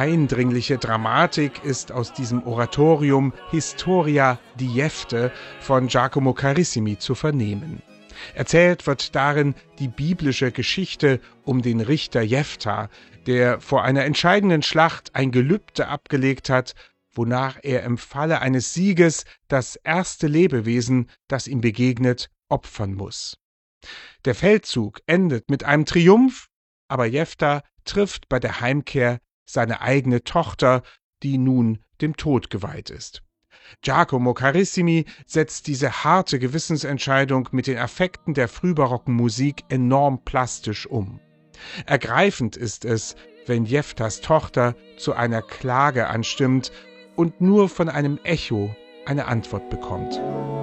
eindringliche Dramatik ist aus diesem Oratorium Historia di Jefte von Giacomo Carissimi zu vernehmen. Erzählt wird darin die biblische Geschichte um den Richter Jefta, der vor einer entscheidenden Schlacht ein Gelübde abgelegt hat, wonach er im Falle eines Sieges das erste Lebewesen, das ihm begegnet, opfern muss. Der Feldzug endet mit einem Triumph, aber Jefta trifft bei der Heimkehr seine eigene Tochter, die nun dem Tod geweiht ist. Giacomo Carissimi setzt diese harte Gewissensentscheidung mit den Affekten der frühbarocken Musik enorm plastisch um. Ergreifend ist es, wenn Jeftas Tochter zu einer Klage anstimmt und nur von einem Echo eine Antwort bekommt.